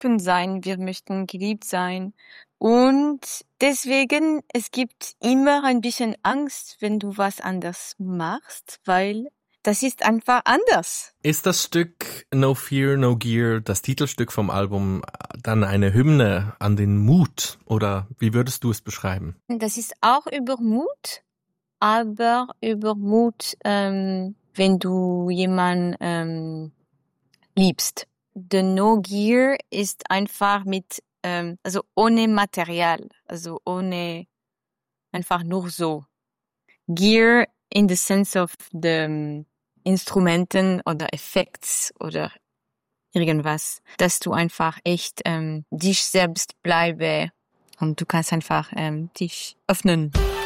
open sein, wir möchten geliebt sein. Und deswegen, es gibt immer ein bisschen Angst, wenn du was anders machst, weil das ist einfach anders. Ist das Stück No Fear, No Gear, das Titelstück vom Album, dann eine Hymne an den Mut? Oder wie würdest du es beschreiben? Das ist auch über Mut, aber über Mut, wenn du jemanden liebst. The No Gear ist einfach mit, also ohne Material, also ohne, einfach nur so. Gear in the sense of the Instrumenten oder Effekts oder irgendwas, dass du einfach echt dich selbst bleibe und du kannst einfach dich öffnen.